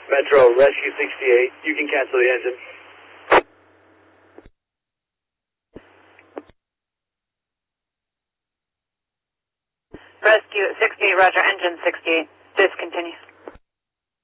Metro, Rescue 68. You can cancel the engine. Rescue 68, roger, engine 68. Discontinue.